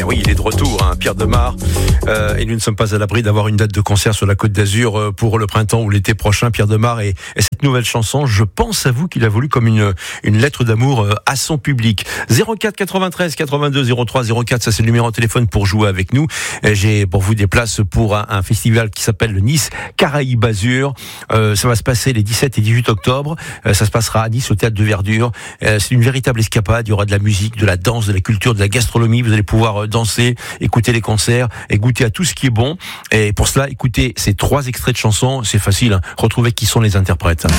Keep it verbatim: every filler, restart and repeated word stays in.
Oui, il est de retour, hein, Pierre Demar. Euh, et nous ne sommes pas à l'abri d'avoir une date de concert sur la Côte d'Azur euh, pour le printemps ou l'été prochain. Pierre Demar et, et cette nouvelle chanson, je pense à vous qu'il a voulu comme une, une lettre d'amour euh, à son public. zéro quatre quatre-vingt-treize quatre-vingt-deux zéro trois zéro quatre, ça c'est le numéro de téléphone pour jouer avec nous. Et j'ai pour vous des places pour un, un festival qui s'appelle le Nice Caraïbes Azur. Euh, ça va se passer les dix-sept et dix-huit octobre. Euh, ça se passera à Nice au Théâtre de Verdure. Euh, c'est une véritable escapade. Il y aura de la musique, de la danse, de la culture, de la gastronomie. Vous allez pouvoir danser, écouter les concerts et goûter à tout ce qui est bon. Et pour cela, écoutez ces trois extraits de chansons. C'est facile, hein. Retrouvez qui sont les interprètes.